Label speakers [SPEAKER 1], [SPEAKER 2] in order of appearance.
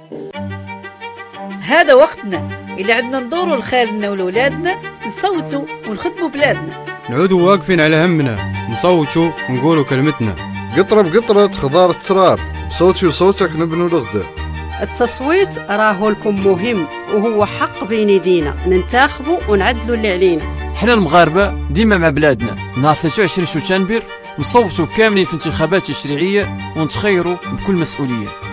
[SPEAKER 1] هذا وقتنا اللي عندنا ندوروا لخالنا ولولادنا، نصوتوا ونخدموا بلادنا،
[SPEAKER 2] نعودوا واقفين على همنا، نصوتوا ونقولوا كلمتنا.
[SPEAKER 3] قطرة بقطرة خضار التراب، بصوتي وصوتك نبنوا الغدة.
[SPEAKER 4] التصويت راهو لكم مهم، وهو حق بين يدينا ننتخبوا ونعدلوا اللي علينا.
[SPEAKER 5] حنا المغاربة ديما مع بلادنا. نهار 23 شتنبر نصوتوا كاملين في انتخابات تشريعية ونتخيروا بكل مسؤولية.